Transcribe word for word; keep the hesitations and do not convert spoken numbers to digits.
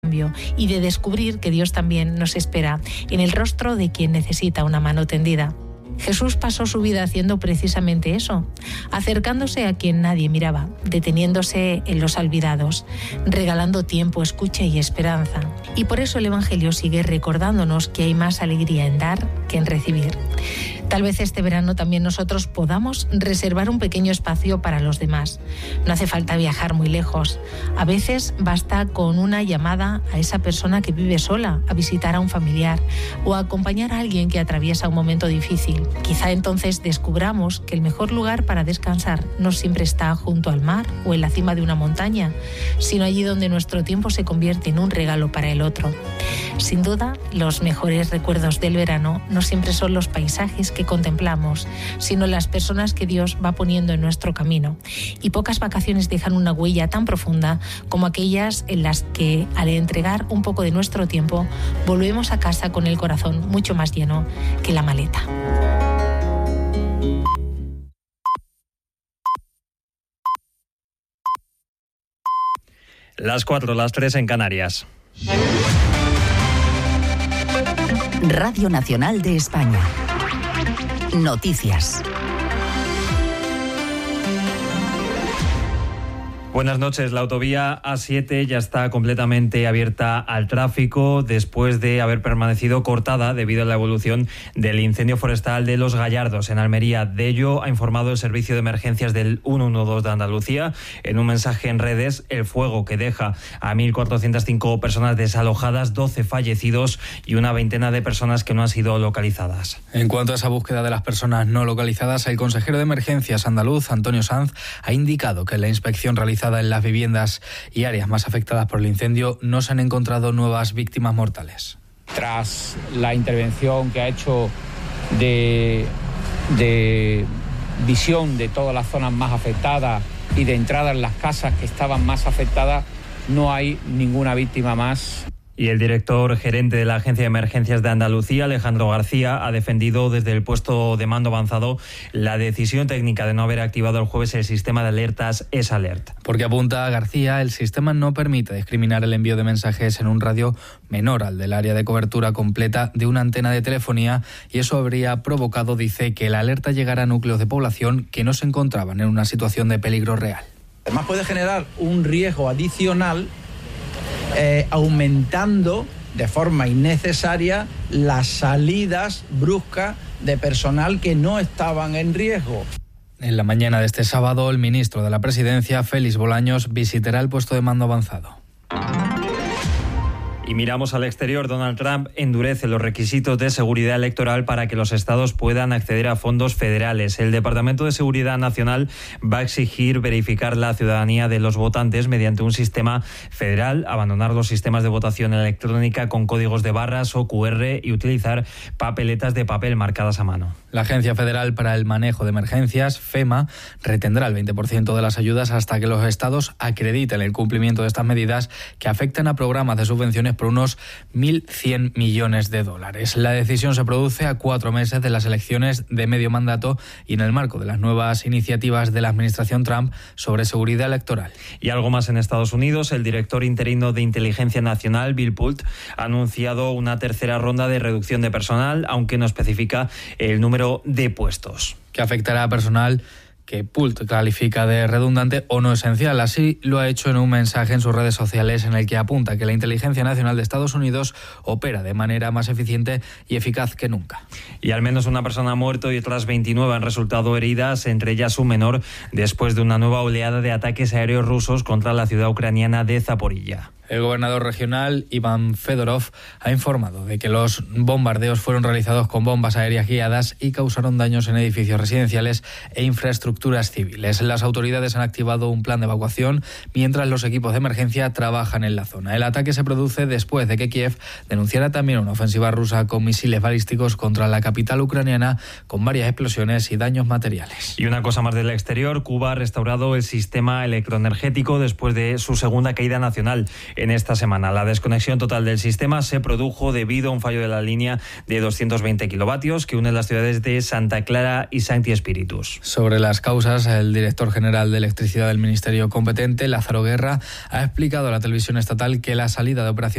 cambio y de descubrir que Dios también nos espera en el rostro de quien necesita una mano tendida. Jesús pasó su vida haciendo precisamente eso, acercándose a quien nadie miraba, deteniéndose en los olvidados, regalando tiempo, escucha y esperanza. Y por eso el Evangelio sigue recordándonos que hay más alegría en dar que en recibir. Tal vez este verano también nosotros podamos reservar un pequeño espacio para los demás. No hace falta viajar muy lejos. A veces basta con una llamada a esa persona que vive sola, a visitar a un familiar o a acompañar a alguien que atraviesa un momento difícil. Quizá entonces descubramos que el mejor lugar para descansar no siempre está junto al mar o en la cima de una montaña, sino allí donde nuestro tiempo se convierte en un regalo para el otro. Sin duda, los mejores recuerdos del verano no siempre son los paisajes que contemplamos, sino las personas que Dios va poniendo en nuestro camino. Y pocas vacaciones dejan una huella tan profunda como aquellas en las que, al entregar un poco de nuestro tiempo, volvemos a casa con el corazón mucho más lleno que la maleta. Las cuatro, las tres en Canarias. Radio Nacional de España. Noticias. Buenas noches. La autovía A siete ya está completamente abierta al tráfico después de haber permanecido cortada debido a la evolución del incendio forestal de Los Gallardos en Almería. De ello ha informado el Servicio de Emergencias del ciento doce de Andalucía. En un mensaje en redes, el fuego que deja a mil cuatrocientas cinco personas desalojadas, doce fallecidos y una veintena de personas que no han sido localizadas. En cuanto a esa búsqueda de las personas no localizadas, el consejero de Emergencias andaluz, Antonio Sanz, ha indicado que en la inspección realizada en las viviendas y áreas más afectadas por el incendio no se han encontrado nuevas víctimas mortales. Tras la intervención que ha hecho de, de visión de todas las zonas más afectadas y de entrada en las casas que estaban más afectadas, no hay ninguna víctima más. Y el director gerente de la Agencia de Emergencias de Andalucía, Alejandro García, ha defendido desde el puesto de mando avanzado la decisión técnica de no haber activado el jueves el sistema de alertas S-Alert. Porque apunta a García, el sistema no permite discriminar el envío de mensajes en un radio menor al del área de cobertura completa de una antena de telefonía y eso habría provocado, dice, que la alerta llegara a núcleos de población que no se encontraban en una situación de peligro real. Además puede generar un riesgo adicional Eh, aumentando de forma innecesaria las salidas bruscas de personal que no estaban en riesgo. En la mañana de este sábado, el ministro de la Presidencia, Félix Bolaños, visitará el puesto de mando avanzado. Y miramos al exterior. Donald Trump endurece los requisitos de seguridad electoral para que los estados puedan acceder a fondos federales. El Departamento de Seguridad Nacional va a exigir verificar la ciudadanía de los votantes mediante un sistema federal, abandonar los sistemas de votación electrónica con códigos de barras o cu erre y utilizar papeletas de papel marcadas a mano. La Agencia Federal para el Manejo de Emergencias, FEMA, retendrá el veinte por ciento de las ayudas hasta que los estados acrediten el cumplimiento de estas medidas que afectan a programas de subvenciones por unos mil cien millones de dólares. La decisión se produce a cuatro meses de las elecciones de medio mandato y en el marco de las nuevas iniciativas de la administración Trump sobre seguridad electoral. Y algo más en Estados Unidos. El director interino de Inteligencia Nacional, Bill Pult, ha anunciado una tercera ronda de reducción de personal, aunque no especifica el número de puestos. Que afectará a personal que Pult califica de redundante o no esencial. Así lo ha hecho en un mensaje en sus redes sociales en el que apunta que la Inteligencia Nacional de Estados Unidos opera de manera más eficiente y eficaz que nunca. Y al menos una persona ha muerto y otras veintinueve han resultado heridas, entre ellas un menor, después de una nueva oleada de ataques aéreos rusos contra la ciudad ucraniana de Zaporilla. El gobernador regional, Iván Fedorov, ha informado de que los bombardeos fueron realizados con bombas aéreas guiadas y causaron daños en edificios residenciales e infraestructuras civiles. Las autoridades han activado un plan de evacuación mientras los equipos de emergencia trabajan en la zona. El ataque se produce después de que Kiev denunciara también una ofensiva rusa con misiles balísticos contra la capital ucraniana, con varias explosiones y daños materiales. Y una cosa más del exterior. Cuba ha restaurado el sistema electroenergético después de su segunda caída nacional en esta semana. La desconexión total del sistema se produjo debido a un fallo de la línea de doscientos veinte kilovatios que une las ciudades de Santa Clara y Sancti Spíritus. Sobre las causas, el director general de electricidad del ministerio competente, Lázaro Guerra, ha explicado a la televisión estatal que la salida de operación